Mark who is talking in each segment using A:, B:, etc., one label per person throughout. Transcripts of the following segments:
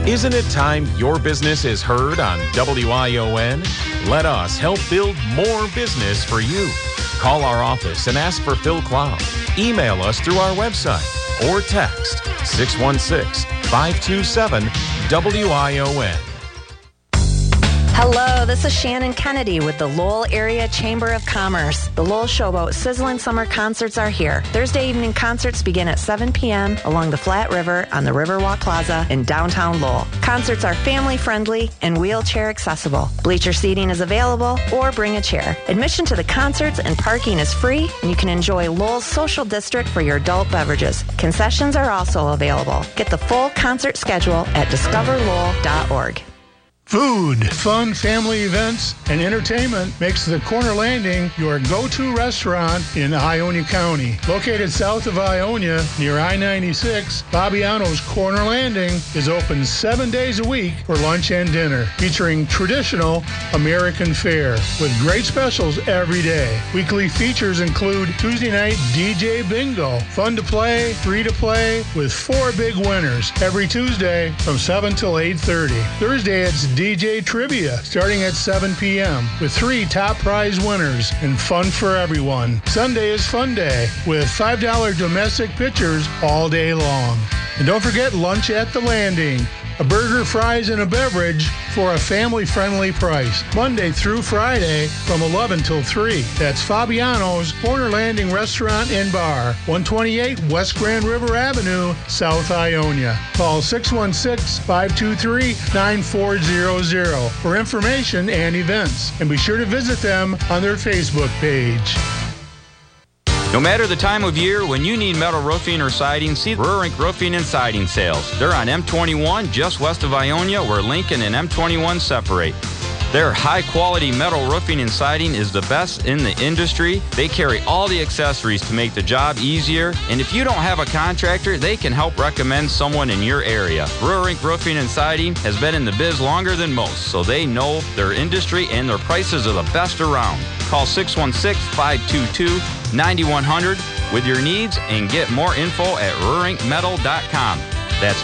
A: Isn't it time your business is heard on WION? Let us help build more business for you. Call our office and ask for Phil Cloud. Email us through our website or text 616-527-WION.
B: Hello, this is Shannon Kennedy with the Lowell Area Chamber of Commerce. The Lowell Showboat Sizzling Summer Concerts are here. Thursday evening concerts begin at 7 p.m. along the Flat River on the Riverwalk Plaza in downtown Lowell. Concerts are family-friendly and wheelchair accessible. Bleacher seating is available or bring a chair. Admission to the concerts and parking is free, and you can enjoy Lowell's social district for your adult beverages. Concessions are also available. Get the full concert schedule at discoverlowell.org.
C: Food, fun, family events, and entertainment makes the Corner Landing your go-to restaurant in Ionia County. Located south of Ionia near I-96, Fabiano's Corner Landing is open 7 days a week for lunch and dinner, featuring traditional American fare with great specials every day. Weekly features include Tuesday night DJ Bingo, fun to play, free to play, with 4 big winners every Tuesday from 7 till 8:30. Thursday it's DJ Trivia starting at 7 p.m. with 3 top prize winners and fun for everyone. Sunday is Fun Day with $5 domestic pitchers all day long. And don't forget lunch at the Landing. A burger, fries, and a beverage for a family-friendly price. Monday through Friday from 11 till 3. That's Fabiano's Corner Landing Restaurant and Bar, 128 West Grand River Avenue, South Ionia. Call 616-523-9400 for information and events. And be sure to visit them on their Facebook page.
D: No matter the time of year, when you need metal roofing or siding, see Rurink Roofing and Siding Sales. They're on M21, just west of Ionia, where Lincoln and M21 separate. Their high-quality metal roofing and siding is the best in the industry. They carry all the accessories to make the job easier. And if you don't have a contractor, they can help recommend someone in your area. Rurink Roofing and Siding has been in the biz longer than most, so they know their industry and their prices are the best around. Call 616-522-9100 with your needs and get more info at rurinkmetal.com. That's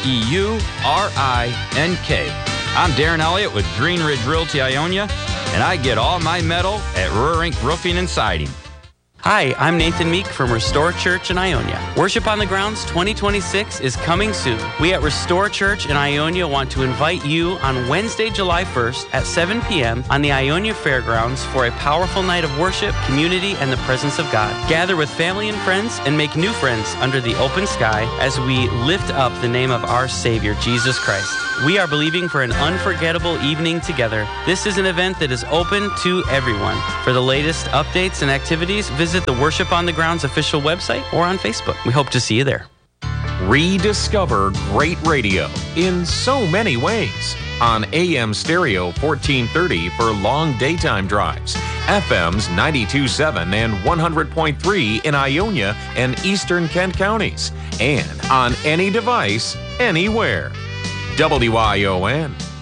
D: REURINK. I'm Darren Elliott with Green Ridge Realty Ionia, and I get all my metal at Rurink Roofing and Siding.
E: Hi, I'm Nathan Meek from Restore Church in Ionia. Worship on the Grounds 2026 is coming soon. We at Restore Church in Ionia want to invite you on Wednesday, July 1st at 7 p.m. on the Ionia Fairgrounds for a powerful night of worship, community, and the presence of God. Gather with family and friends and make new friends under the open sky as we lift up the name of our Savior, Jesus Christ. We are believing for an unforgettable evening together. This is an event that is open to everyone. For the latest updates and activities, visit the Worship on the Grounds official website or on Facebook. We hope to see you there.
A: Rediscover great radio in so many ways. On AM stereo 1430 for long daytime drives, FM's 92.7 and 100.3 in Ionia and eastern Kent counties, and on any device, anywhere. WION,